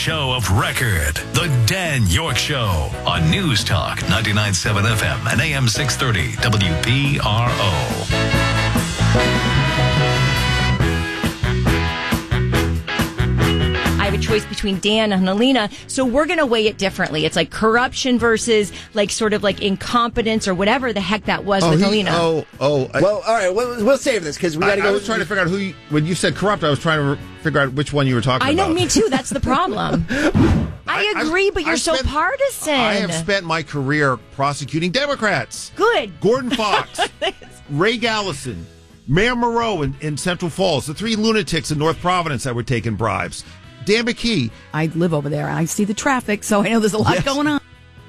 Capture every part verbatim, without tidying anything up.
Show of record, The Dan York Show on News Talk ninety-nine point seven F M and A M six thirty W P R O. I have a choice between Dan and Helena, so we're going to weigh it differently. It's like corruption versus like sort of like incompetence or whatever the heck that was oh, with he, Helena. Oh, oh. I, well, all right, we'll, we'll save this because we got to go. I was trying to figure out who, you, when you said corrupt, I was trying to re- figure out which one you were talking I know, about. me too. That's the problem. I agree, I, but you're I so spent, partisan. I have spent my career prosecuting Democrats. Good. Gordon Fox, Ray Gallison, Mayor Moreau in, in Central Falls, the three lunatics in North Providence that were taking bribes. Dan McKee. I live over there. I see the traffic, so I know there's a lot yes. going on.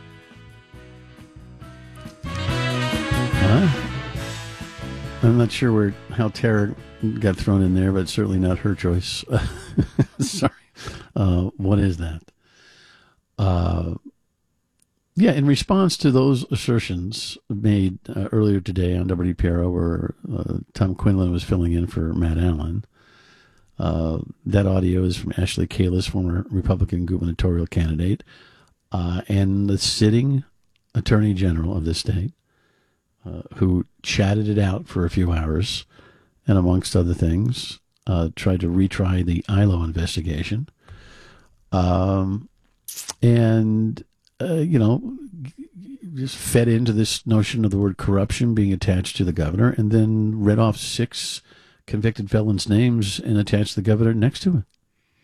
Huh? I'm not sure where how Tara got thrown in there, but it's certainly not her choice. Sorry. Uh, what is that? Uh, yeah, in response to those assertions made uh, earlier today on W P R O, where uh, Tom Quinlan was filling in for Matt Allen, uh, that audio is from Ashley Kalus, former Republican gubernatorial candidate, uh, and the sitting Attorney General of the state, uh, who chatted it out for a few hours, and amongst other things, uh, tried to retry the I L O investigation. Um, and, uh, you know, just fed into this notion of the word corruption being attached to the governor, and then read off six convicted felons' names and attached the governor next to it.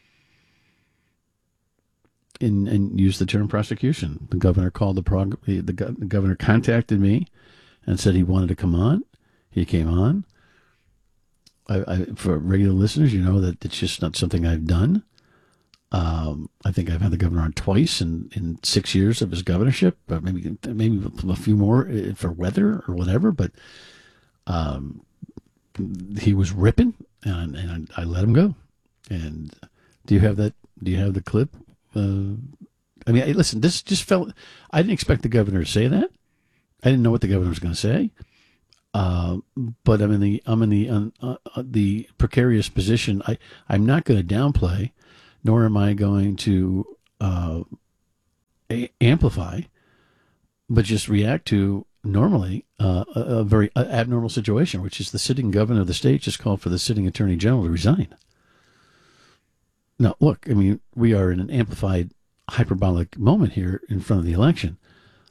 And, and used the term prosecution. The governor called the, prog- the, the, the governor contacted me and said he wanted to come on. He came on. I, I, for regular listeners, you know that it's just not something I've done. Um, I think I've had the governor on twice in, in six years of his governorship, but maybe maybe a few more for weather or whatever. But um, he was ripping, and, and I let him go. And do you have that? Do you have the clip? Uh, I mean, listen, this just felt. I didn't expect the governor to say that. I didn't know what the governor was going to say. Uh, but I'm in the I'm in the uh, uh, the precarious position. I I'm not going to downplay, nor am I going to uh, a- amplify, but just react to normally uh, a, a very abnormal situation, which is the sitting governor of the state just called for the sitting attorney general to resign. Now, look, I mean, we are in an amplified, hyperbolic moment here in front of the election.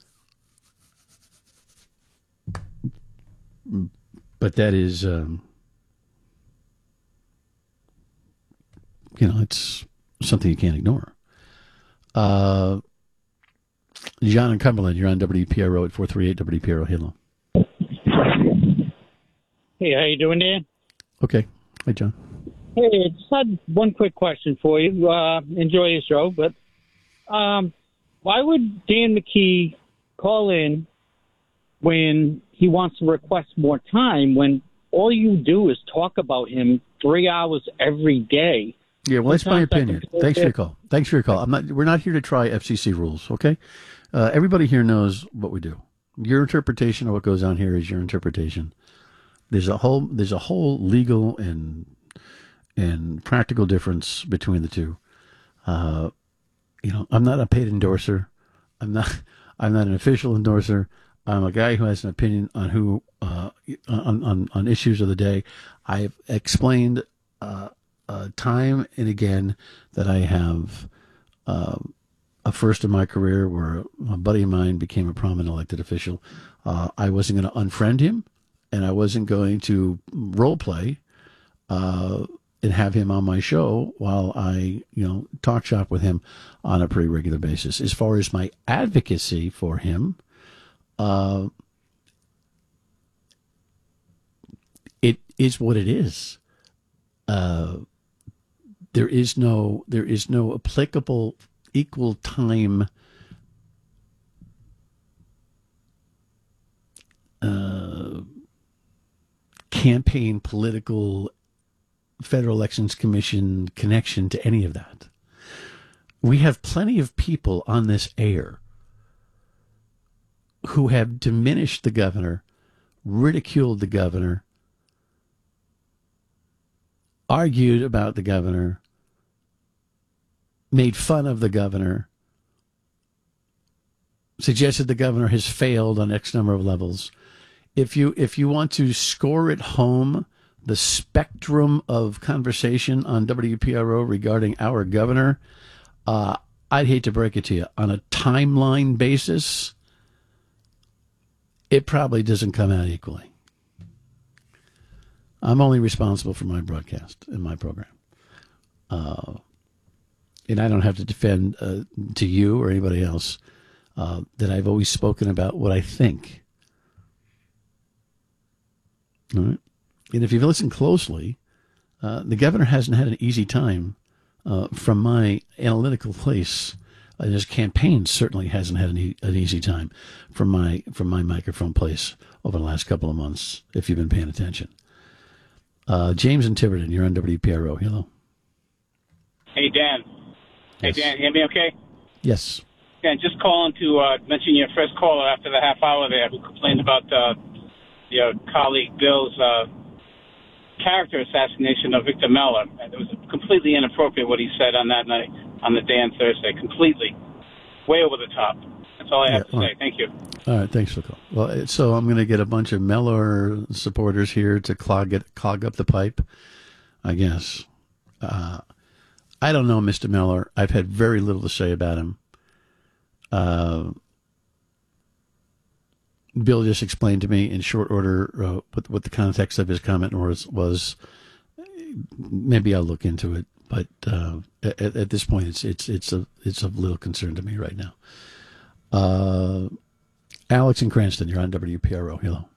But that is, um, you know, it's something you can't ignore. Uh, John and Cumberland, you're on W P R O at four three eight W P R O. Hello. Hey, how you doing, Dan? Okay. Hi, John. Hey, just had one quick question for you. Uh, enjoy your show, but um, why would Dan McKee call in when he wants to request more time when all you do is talk about him three hours every day? Yeah, well, that's my opinion. Thanks for your call. Thanks for your call. I'm not. We're not here to try F C C rules, okay? Uh, everybody here knows what we do. Your interpretation of what goes on here is your interpretation. There's a whole. There's a whole legal and and practical difference between the two. Uh, you know, I'm not a paid endorser. I'm not. I'm not an official endorser. I'm a guy who has an opinion on who uh, on, on on issues of the day. I've explained uh, uh, time and again that I have uh, a first in my career where a buddy of mine became a prominent elected official. Uh, I wasn't going to unfriend him, and I wasn't going to role play uh, and have him on my show while I, you know, talk shop with him on a pretty regular basis. As far as my advocacy for him, Uh, it is what it is. Uh, there is no there is no applicable equal time uh, campaign political Federal Elections Commission connection to any of that. We have plenty of people on this air who have diminished the governor, ridiculed the governor, argued about the governor, made fun of the governor, suggested the governor has failed on X number of levels. If you if you want to score at home the spectrum of conversation on W P R O regarding our governor, uh, I'd hate to break it to you. On a timeline basis, it probably doesn't come out equally. I'm only responsible for my broadcast and my program. Uh, and I don't have to defend uh, to you or anybody else uh, that I've always spoken about what I think. All right. And if you've listened closely, uh, the governor hasn't had an easy time uh, from my analytical place. Uh, his campaign certainly hasn't had an, e- an easy time from my from my microphone place over the last couple of months, if you've been paying attention. Uh, James and Tiverton, you're on W P R O. Hello. Hey, Dan. Hey, Yes. Dan, hear me okay? Yes. Dan, just calling to uh, mention your first caller after the half hour there who complained about uh, your colleague Bill's uh, character assassination of Victor Meller. And it was completely inappropriate what he said on that night, on the day on Thursday. Completely. Way over the top. That's all I have Yeah, to all say. right. Thank you. All right, thanks for the call. Well, it- so I'm going to get a bunch of Mellor supporters here to clog it, clog up the pipe, I guess. Uh, I don't know Mister Mellor. I've had very little to say about him. Uh, Bill just explained to me in short order uh, what, what the context of his comment was. was. Maybe I'll look into it, but uh, at, at this point, it's it's it's a it's of little concern to me right now. Uh, Alex in Cranston, you're on W P R O. Hello.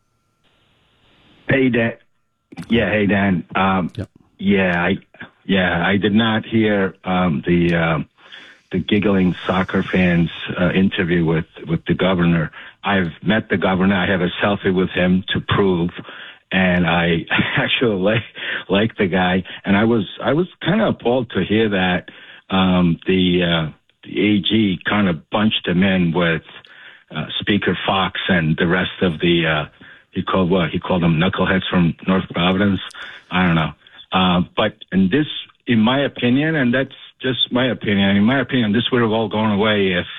Hey, Dan. Yeah, hey, Dan. Um, Yep. Yeah, I yeah I did not hear um, the um, the giggling soccer fans uh, interview with, with the governor. I've met the governor. I have a selfie with him to prove, and I actually like like the guy. And I was I was kind of appalled to hear that um, the uh, the A G kind of bunched him in with uh, Speaker Fox and the rest of the. Uh, he called what he called them knuckleheads from North Providence. I don't know. Uh, but in this, in my opinion, and that's just my opinion, in my opinion, this would have all gone away if